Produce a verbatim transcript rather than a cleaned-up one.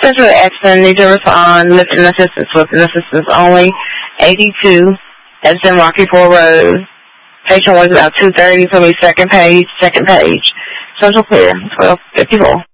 Central Exton, need to respond. Lifting assistance, lifting assistance only. eighty-two, that's in Rocky Ford Road. Patient was about two thirty, so we second page, second page. Central clear, twelve fifty-four.